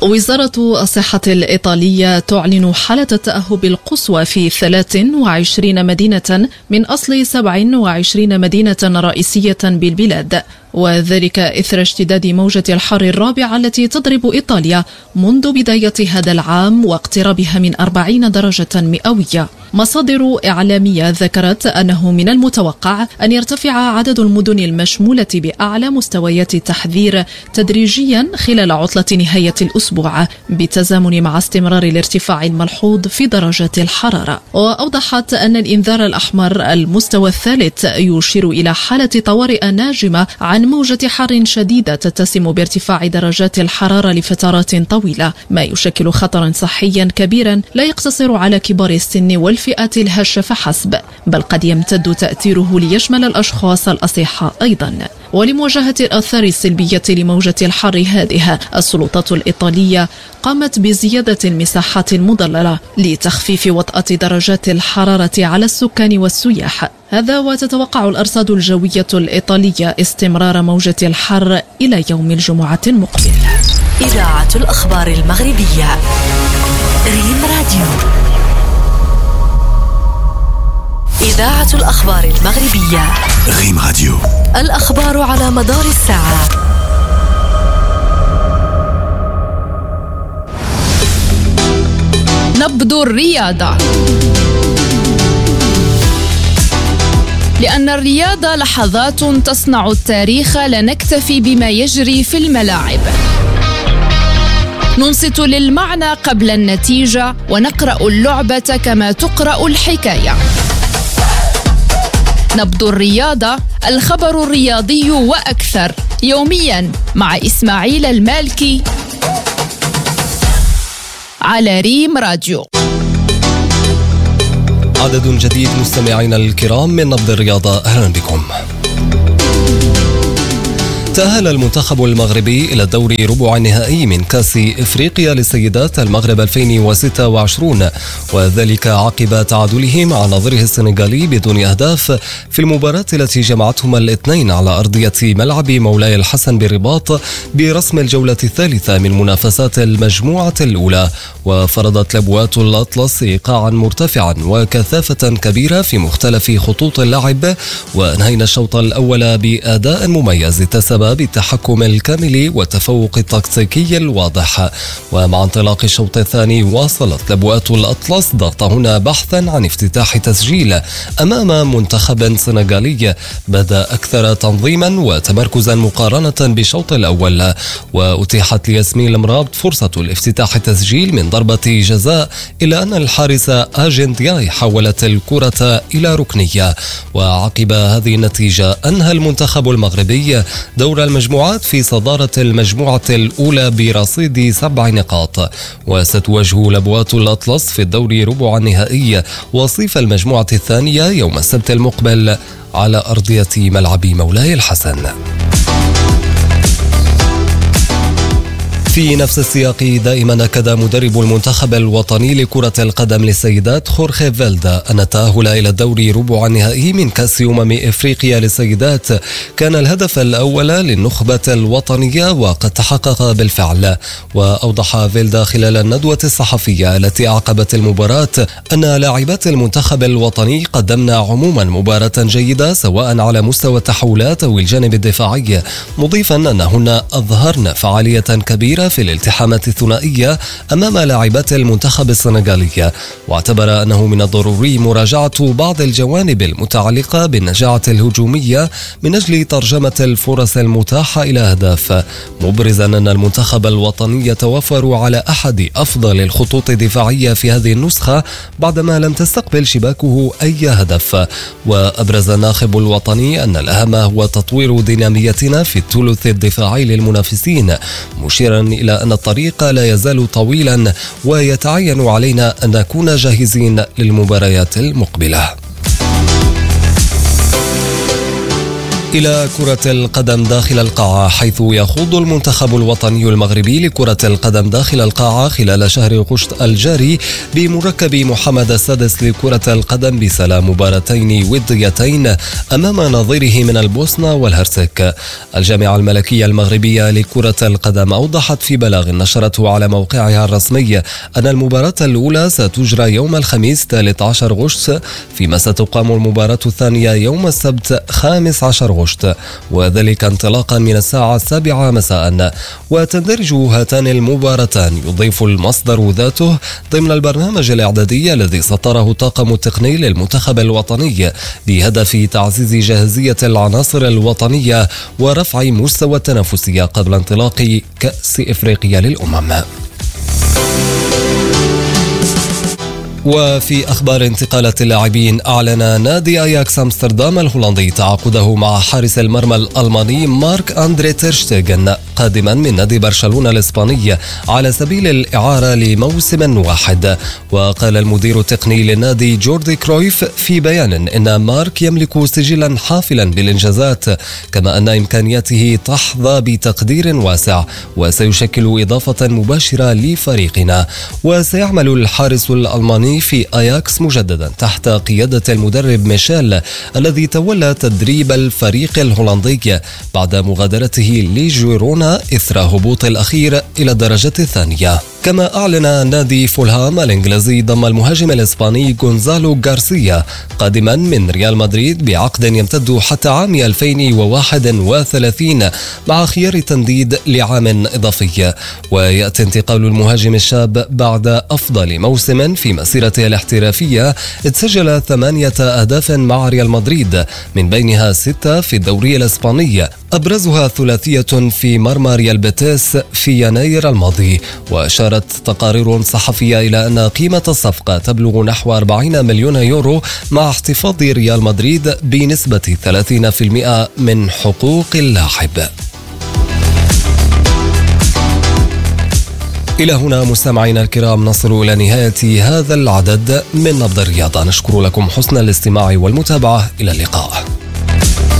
وزارة الصحة الإيطالية تعلن حالة التأهب القصوى في 23 مدينة من أصل 27 مدينة رئيسية بالبلاد، وذلك إثر اشتداد موجة الحر الرابعة التي تضرب إيطاليا منذ بداية هذا العام واقترابها من 40 درجة مئوية. مصادر إعلامية ذكرت أنه من المتوقع أن يرتفع عدد المدن المشمولة بأعلى مستويات التحذير تدريجيا خلال عطلة نهاية الأسبوع، بالتزامن مع استمرار الارتفاع الملحوظ في درجات الحرارة. وأوضحت أن الإنذار الأحمر المستوى الثالث يشير إلى حالة طوارئ ناجمة عن موجة حر شديدة تتسم بارتفاع درجات الحرارة لفترات طويلة، ما يشكل خطرا صحيا كبيرا لا يقتصر على كبار السن والفئات الهشة فحسب، بل قد يمتد تأثيره ليشمل الأشخاص الأصحاء أيضا. ولمواجهة الآثار السلبية لموجة الحر هذه، السلطات الإيطالية قامت بزيادة المساحات المظللة لتخفيف وطأة درجات الحرارة على السكان والسياح. هذا وتتوقع الأرصاد الجوية الإيطالية استمرار موجة الحر إلى يوم الجمعة المقبل. إذاعة الأخبار المغربية، ريم راديو. إذاعة الأخبار المغربية، ريم راديو. الأخبار على مدار الساعة. نبض الرياضة، لأن الرياضة لحظات تصنع التاريخ، لا نكتفي بما يجري في الملاعب. ننصت للمعنى قبل النتيجة، ونقرأ اللعبة كما تقرأ الحكاية. نبض الرياضة، الخبر الرياضي وأكثر، يوميا مع إسماعيل المالكي على ريم راديو. عدد جديد مستمعينا الكرام من نبض الرياضة، أهلا بكم. تأهل المنتخب المغربي إلى الدور ربع النهائي من كأس إفريقيا للسيدات المغرب 2026، وذلك عقب تعادله مع نظيره السنغالي بدون أهداف في المباراة التي جمعتهما الاثنين على أرضية ملعب مولاي الحسن بالرباط برسم الجولة الثالثة من منافسات المجموعة الأولى. وفرضت لبوات الأطلس إيقاعا مرتفعا وكثافة كبيرة في مختلف خطوط اللعب، وأنهينا الشوط الأول بأداء مميز تسبب بالتحكم الكامل والتفوق التكتيكي الواضح. ومع انطلاق الشوط الثاني واصلت لبوات الأطلس ضغطهن بحثا عن افتتاح تسجيل أمام منتخب سنغالي بدا أكثر تنظيما وتمركزا مقارنة بالشوط الأول، وأتيحت لياسمين المرابط فرصة الافتتاح التسجيل من ضربة جزاء، إلى أن الحارسة آجن دياي حولت الكرة إلى ركنية. وعقب هذه النتيجة أنهى المنتخب المغربي دور المجموعات في صدارة المجموعة الأولى برصيد 7 نقاط، وستواجه لبوات الأطلس في الدور ربع النهائي وصيف المجموعة الثانية يوم السبت المقبل على أرضية ملعب مولاي الحسن. في نفس السياق دائما أكد مدرب المنتخب الوطني لكرة القدم للسيدات خورخي فيلدا أن التأهل إلى الدور ربع النهائي من كأس إفريقيا للسيدات كان الهدف الأول للنخبة الوطنية وقد تحقق بالفعل. وأوضح فيلدا خلال الندوة الصحفية التي أعقبت المباراة أن لاعبات المنتخب الوطني قدمنا عموما مباراة جيدة سواء على مستوى التحولات أو الجانب الدفاعي، مضيفا أنهن أظهرن فعالية كبيرة في الالتحامات الثنائية أمام لاعبات المنتخب السنغالي. واعتبر أنه من الضروري مراجعة بعض الجوانب المتعلقة بالنجاعة الهجومية من أجل ترجمة الفرص المتاحة إلى أهداف، مبرزا أن المنتخب الوطني يتوفر على أحد أفضل الخطوط الدفاعية في هذه النسخة بعدما لم تستقبل شباكه أي هدف. وأبرز الناخب الوطني أن الأهم هو تطوير ديناميتنا في الثلث الدفاعي للمنافسين، مشيرا إلى أن الطريق لا يزال طويلا ويتعين علينا أن نكون جاهزين للمباريات المقبلة. إلى كرة القدم داخل القاعة، حيث يخوض المنتخب الوطني المغربي لكرة القدم داخل القاعة خلال شهر غشت الجاري بمركب محمد السادس لكرة القدم بسلا مباراتين وديتين أمام نظيره من البوسنة والهرسك. الجامعة الملكية المغربية لكرة القدم أوضحت في بلاغ نشرته على موقعها الرسمي أن المباراة الأولى ستجرى يوم الخميس 13 غشت، فيما ستقام المباراة الثانية يوم السبت 15 غشت، وذلك انطلاقا من الساعة 7 مساء. وتندرج هاتان المباراتان، يضيف المصدر ذاته، ضمن البرنامج الإعدادي الذي سطره الطاقم التقني للمنتخب الوطني بهدف تعزيز جاهزية العناصر الوطنية ورفع مستوى التنافسية قبل انطلاق كأس إفريقيا للأمم. وفي أخبار انتقالات اللاعبين، أعلن نادي أياكس أمستردام الهولندي تعاقده مع حارس المرمى الألماني مارك أندري تير شتيغن قادما من نادي برشلونة الإسباني على سبيل الإعارة لموسم واحد. وقال المدير التقني للنادي جوردي كرويف في بيان إن مارك يملك سجلا حافلا بالإنجازات، كما أن إمكانياته تحظى بتقدير واسع وسيشكل إضافة مباشرة لفريقنا. وسيعمل الحارس الألماني في أياكس مجددا تحت قيادة المدرب ميشيل الذي تولى تدريب الفريق الهولندي بعد مغادرته لجيرونا إثر هبوط الأخير إلى الدرجة الثانية. كما أعلن نادي فولهام الإنجليزي ضم المهاجم الإسباني غونزالو غارسيا قادما من ريال مدريد بعقد يمتد حتى عام 2031 مع خيار تمديد لعام إضافي. ويأتي انتقال المهاجم الشاب بعد أفضل موسم في مسيرته الاحترافية، سجل 8 أهداف مع ريال مدريد، من بينها 6 في الدوري الإسباني، أبرزها ثلاثية في مرمى ريال بيتيس في يناير الماضي. وأشارت تقارير صحفية إلى أن قيمة الصفقة تبلغ نحو 40 مليون يورو، مع احتفاظ ريال مدريد بنسبة 30% من حقوق اللاعب. إلى هنا مستمعينا الكرام نصل إلى نهاية هذا العدد من نبض الرياضة. نشكر لكم حسن الاستماع والمتابعة. إلى اللقاء.